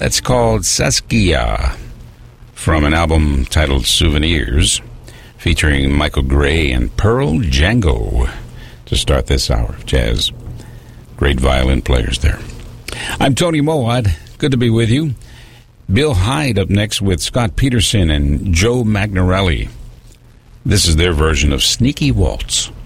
That's called Saskia, from an album titled Souvenirs, featuring Michael Gray and Pearl Django to start this hour of jazz. Great violin players there. I'm Tony Mowat. Good to be with you. Bill Hyde up next with Scott Peterson and Joe Magnarelli. This is their version of Sneaky Waltz.